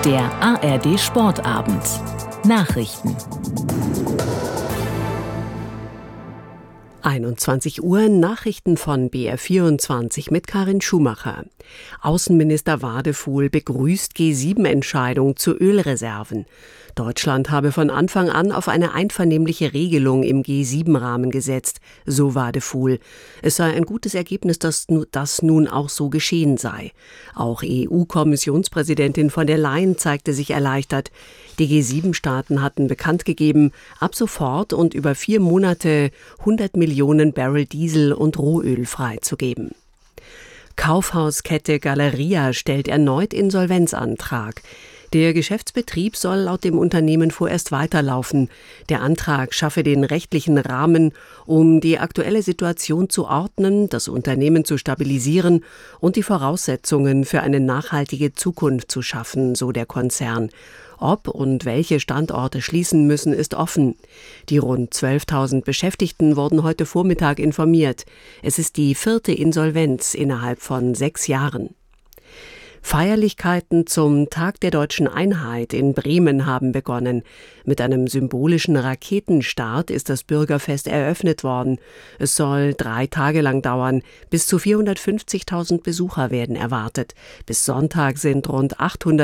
Der ARD Sportabend. Nachrichten. 21 Uhr, Nachrichten von BR24 mit Karin Schumacher. Außenminister Wadefuhl begrüßt G7-Entscheidung zu Ölreserven. Deutschland habe von Anfang an auf eine einvernehmliche Regelung im G7-Rahmen gesetzt, so Wadefuhl. Es sei ein gutes Ergebnis, dass das nun auch so geschehen sei. Auch EU-Kommissionspräsidentin von der Leyen zeigte sich erleichtert. Die G7-Staaten hatten bekannt gegeben, ab sofort und über 4 Monate 100 Millionen Barrel Diesel und Rohöl freizugeben. Kaufhauskette Galeria stellt erneut Insolvenzantrag. Der Geschäftsbetrieb soll laut dem Unternehmen vorerst weiterlaufen. Der Antrag schaffe den rechtlichen Rahmen, um die aktuelle Situation zu ordnen, das Unternehmen zu stabilisieren und die Voraussetzungen für eine nachhaltige Zukunft zu schaffen, so der Konzern. Ob und welche Standorte schließen müssen, ist offen. Die rund 12.000 Beschäftigten wurden heute Vormittag informiert. Es ist die 4. Insolvenz innerhalb von 6 Jahren. Feierlichkeiten zum Tag der Deutschen Einheit in Bremen haben begonnen. Mit einem symbolischen Raketenstart ist das Bürgerfest eröffnet worden. Es soll 3 Tage lang dauern. Bis zu 450.000 Besucher werden erwartet. Bis Sonntag sind rund 800